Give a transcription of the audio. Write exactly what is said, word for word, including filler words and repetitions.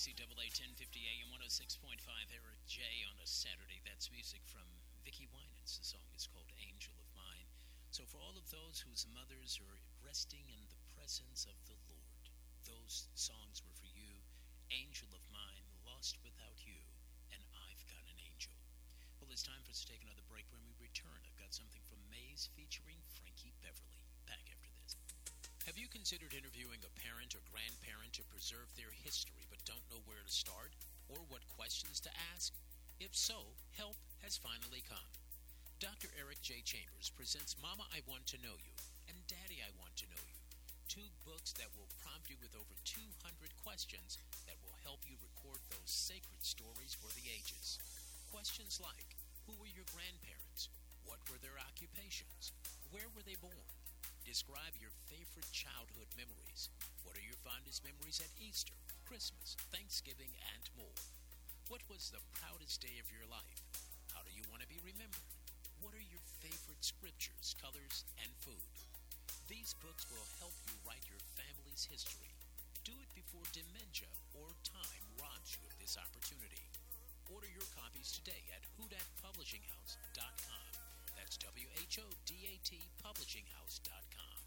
C A A ten fifty A M one oh six point five, Eric J on a Saturday. That's music from Vicky Winans. The song is called Angel of Mine. So for all of those whose mothers are resting in the presence of the Lord, those songs were for you. Angel of Mine, Lost Without You, and I've Got an Angel. Well, it's time for us to take another break. When we return, I've got something from Maze featuring Frankie Beverly. Back after this. Have you considered interviewing a parent or grandparent to preserve their history but don't know where to start or what questions to ask? If so, help has finally come. Doctor Eric J. Chambers presents Mama, I Want to Know You and Daddy, I Want to Know You, two books that will prompt you with over two hundred questions that will help you record those sacred stories for the ages. Questions like, who were your grandparents? What were their occupations? Where were they born? Describe your favorite childhood memories. What are your fondest memories at Easter, Christmas, Thanksgiving, and more? What was the proudest day of your life? How do you want to be remembered? What are your favorite scriptures, colors, and food? These books will help you write your family's history. Do it before dementia or time robs you of this opportunity. Order your copies today at Houdat Publishing House dot com. That's W H O D A T Publishing House dot com.